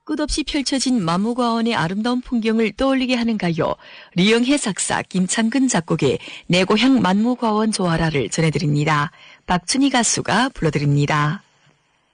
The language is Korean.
끝없이 펼쳐진 만무과원의 아름다운 풍경을 떠올리게 하는 가요. 리영혜 작사, 김창근 작곡의 내 고향 만무과원 조아라를 전해드립니다. 박춘희 가수가 불러드립니다.